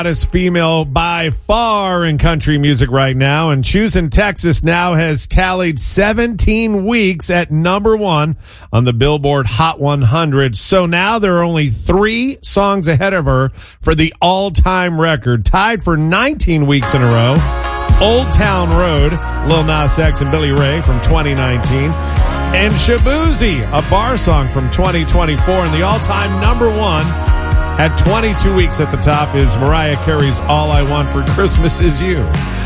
Hottest female by far in country music right now, and Choosing Texas now has tallied 17 weeks at number one on the Billboard Hot 100. So now there are only 3 songs ahead of her for the all-time record, tied for 19 weeks in a row. Old Town Road, Lil Nas X and Billy Ray from 2019. And Shaboozey, a bar song from 2024. And the all-time number one at 22 weeks at the top is Mariah Carey's All I Want for Christmas Is You.